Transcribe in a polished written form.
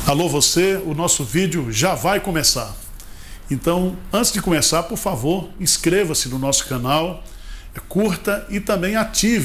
Alô você, o nosso vídeo já vai começar. Então, antes de começar, por favor, inscreva-se no nosso canal, curta e também ative